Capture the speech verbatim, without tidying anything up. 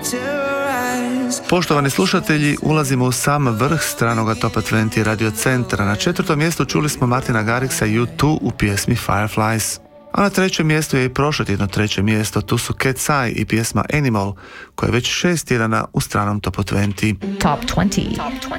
Poštovani slušatelji, ulazimo u sam vrh stranoga Top dvadeset Radio Centra. Na četvrtom mjestu čuli smo Martina Garrixa i U dva u pjesmi Fireflies. A na trećem mjestu je i prošlo tjedno treće mjesto, tu su Cat's Eye i pjesma Animal, koja je već šest tjedana u stranom Top dvadeset. Top dvadeset.